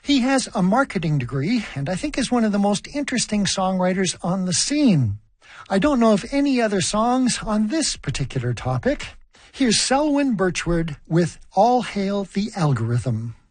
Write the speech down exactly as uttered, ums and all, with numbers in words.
He has a marketing degree and I think is one of the most interesting songwriters on the scene. I don't know of any other songs on this particular topic. Here's Selwyn Birchwood with All Hail the Algorithm.